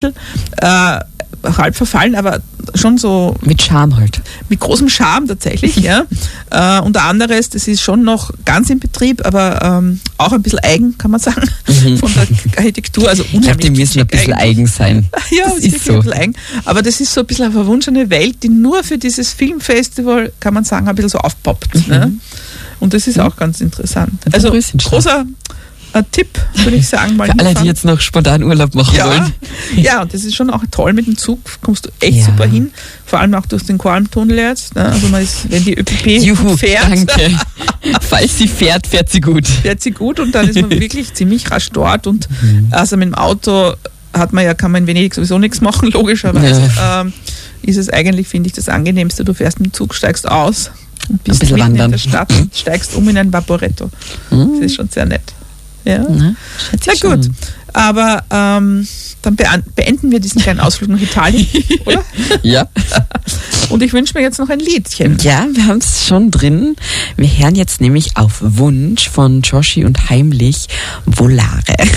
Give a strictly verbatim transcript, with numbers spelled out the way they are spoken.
bisschen äh, halb verfallen, aber schon so... Mit Charme halt. Mit großem Charme tatsächlich, ja. Äh, unter anderes, das ist schon noch ganz in Betrieb, aber ähm, auch ein bisschen eigen, kann man sagen, mhm. von der Architektur. Also ich glaube, die müssen ein bisschen eigentlich. eigen sein. Ja, das das ist, ist so. ein bisschen eigen. Aber das ist so ein bisschen eine verwunschene Welt, die nur für dieses Filmfestival, kann man sagen, ein bisschen so aufpoppt. Mhm. Ne? Und das ist mhm. auch ganz interessant. Also großer ein Tipp, würde ich sagen. Mal Für alle, die jetzt noch spontan Urlaub machen ja. wollen. Ja, und das ist schon auch toll mit dem Zug, kommst du echt ja. super hin, vor allem auch durch den Qualmtunnel jetzt. Ne? Also man ist, wenn die ÖPP Juhu, fährt, danke. Falls sie fährt, fährt sie gut. Fährt sie gut und dann ist man wirklich ziemlich rasch dort und mhm. also mit dem Auto hat man ja, kann man in Venedig sowieso nichts machen, logischerweise. Ja. Ähm, ist es eigentlich, finde ich, das Angenehmste. Du fährst mit dem Zug, steigst aus und bist mitten wandern. in der Stadt und steigst um in ein Vaporetto. Mhm. Das ist schon sehr nett. Ja. Na, Na gut, schon. aber ähm, dann beenden wir diesen kleinen Ausflug nach Italien, oder? Ja. Und ich wünsche mir jetzt noch ein Liedchen. Ja, wir haben es schon drin. Wir hören jetzt nämlich auf Wunsch von Joshi und Heimlich Volare.